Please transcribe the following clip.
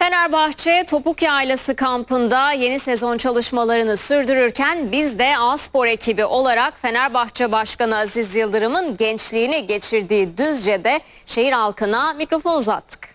Fenerbahçe Topuk Yaylası kampında yeni sezon çalışmalarını sürdürürken biz de A-Spor ekibi olarak Fenerbahçe Başkanı Aziz Yıldırım'ın gençliğini geçirdiği Düzce'de şehir halkına mikrofon uzattık.